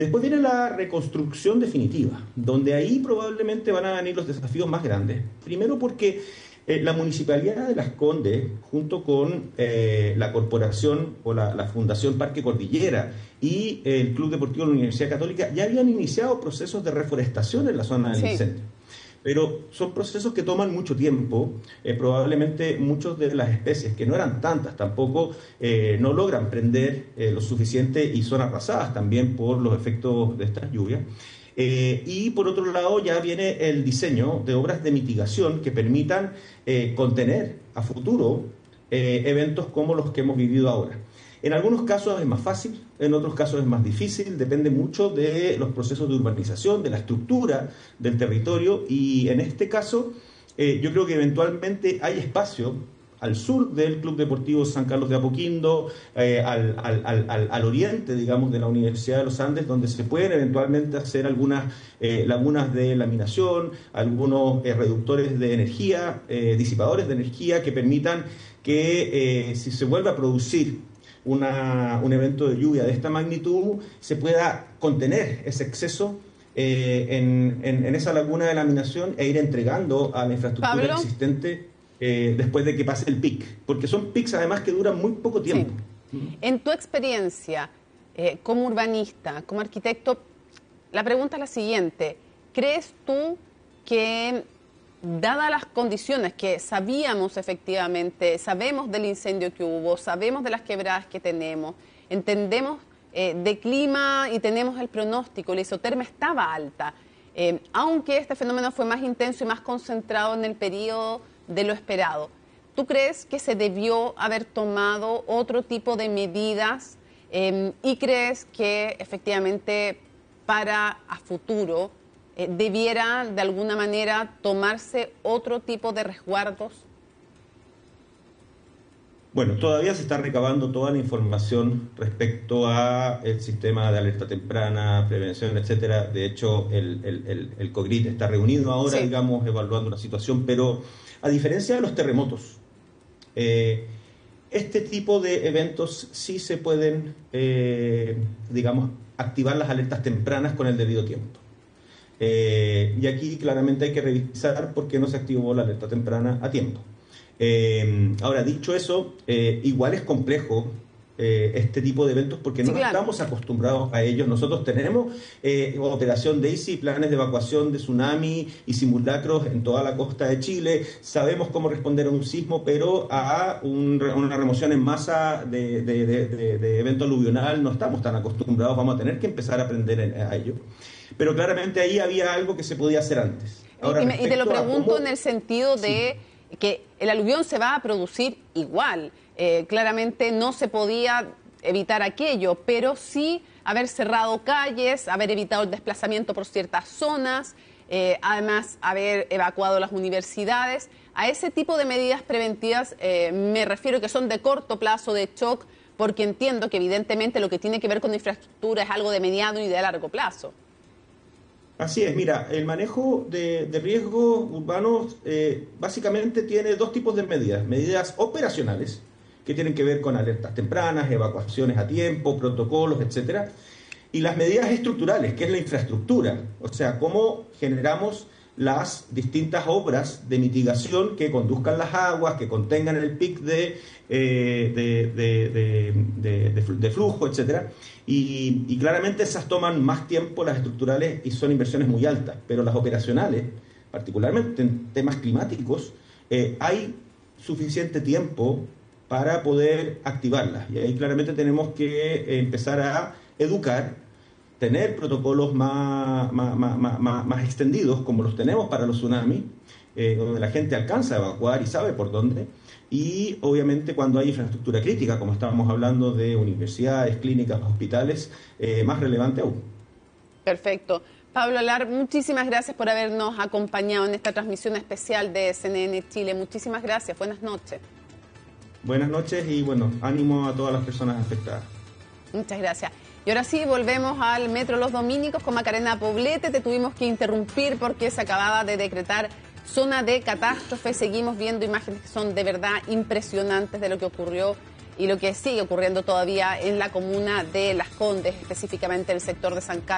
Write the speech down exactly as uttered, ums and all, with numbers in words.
Después viene la reconstrucción definitiva, donde ahí probablemente van a venir los desafíos más grandes. Primero porque eh, la Municipalidad de Las Condes, junto con eh, la corporación o la, la Fundación Parque Cordillera y el Club Deportivo de la Universidad Católica, ya habían iniciado procesos de reforestación en la zona del Sí. incendio. Pero son procesos que toman mucho tiempo, eh, probablemente muchas de las especies, que no eran tantas tampoco, eh, no logran prender eh, lo suficiente y son arrasadas también por los efectos de estas lluvias. Eh, y por otro lado ya viene el diseño de obras de mitigación que permitan eh, contener a futuro eh, eventos como los que hemos vivido ahora. En algunos casos es más fácil, en otros casos es más difícil, depende mucho de los procesos de urbanización, de la estructura del territorio y en este caso eh, yo creo que eventualmente hay espacio al sur del Club Deportivo San Carlos de Apoquindo, eh, al, al, al, al oriente, digamos, de la Universidad de los Andes, donde se pueden eventualmente hacer algunas eh, lagunas de laminación, algunos eh, reductores de energía, eh, disipadores de energía que permitan que eh, si se vuelve a producir Una, un evento de lluvia de esta magnitud, se pueda contener ese exceso eh, en, en, en esa laguna de laminación e ir entregando a la infraestructura Pablo. existente eh, después de que pase el pic, porque son pics además que duran muy poco tiempo. Sí. En tu experiencia eh, como urbanista, como arquitecto, la pregunta es la siguiente: ¿crees tú que, dadas las condiciones que sabíamos efectivamente, sabemos del incendio que hubo, sabemos de las quebradas que tenemos, entendemos eh, de clima y tenemos el pronóstico, la isotermia estaba alta, eh, aunque este fenómeno fue más intenso y más concentrado en el periodo de lo esperado, ¿tú crees que se debió haber tomado otro tipo de medidas eh, y crees que efectivamente para a futuro Eh, debiera de alguna manera tomarse otro tipo de resguardos? Bueno, todavía se está recabando toda la información respecto a el sistema de alerta temprana, prevención, etcétera. De hecho, el, el, el, el COGRIT está reunido ahora, Sí. digamos, evaluando la situación, pero a diferencia de los terremotos, eh, este tipo de eventos sí se pueden, eh, digamos, activar las alertas tempranas con el debido tiempo. Eh, y aquí claramente hay que revisar por qué no se activó la alerta temprana a tiempo. Eh, ahora, dicho eso, eh, igual es complejo eh, este tipo de eventos porque no Sí, claro. estamos acostumbrados a ellos. Nosotros tenemos eh, operación DAISY, planes de evacuación de tsunami y simulacros en toda la costa de Chile. Sabemos cómo responder a un sismo, pero a un, una remoción en masa de, de, de, de, de evento aluvional no estamos tan acostumbrados. Vamos a tener que empezar a aprender a ello. Pero claramente ahí había algo que se podía hacer antes. Ahora, y, me, y te lo pregunto cómo... en el sentido de sí. que el aluvión se va a producir igual. Eh, claramente no se podía evitar aquello, pero sí haber cerrado calles, haber evitado el desplazamiento por ciertas zonas, eh, además haber evacuado las universidades. A ese tipo de medidas preventivas eh, me refiero que son de corto plazo, de shock, porque entiendo que evidentemente lo que tiene que ver con infraestructura es algo de mediano y de largo plazo. Así es, mira, el manejo de, de riesgos urbanos eh, básicamente tiene dos tipos de medidas. Medidas operacionales, que tienen que ver con alertas tempranas, evacuaciones a tiempo, protocolos, etcétera. Y las medidas estructurales, que es la infraestructura, o sea, cómo generamos las distintas obras de mitigación que conduzcan las aguas, que contengan el pic de, eh, de, de, de, de, de, de flujo, etcétera. Y, y claramente esas toman más tiempo, las estructurales, y son inversiones muy altas, pero las operacionales, particularmente en temas climáticos, eh, hay suficiente tiempo para poder activarlas. Y ahí claramente tenemos que eh, empezar a educar, tener protocolos más, más, más, más, más extendidos, como los tenemos para los tsunamis, eh, donde la gente alcanza a evacuar y sabe por dónde. Y obviamente cuando hay infraestructura crítica, como estábamos hablando de universidades, clínicas, hospitales, eh, más relevante aún. Perfecto. Pablo Alar, muchísimas gracias por habernos acompañado en esta transmisión especial de C N N Chile. Muchísimas gracias. Buenas noches. Buenas noches y bueno, ánimo a todas las personas afectadas. Muchas gracias. Y ahora sí, volvemos al Metro Los Dominicos con Macarena Poblete. Te tuvimos que interrumpir porque se acababa de decretar zona de catástrofe. Seguimos viendo imágenes que son de verdad impresionantes de lo que ocurrió y lo que sigue ocurriendo todavía en la comuna de Las Condes, específicamente en el sector de San Carlos.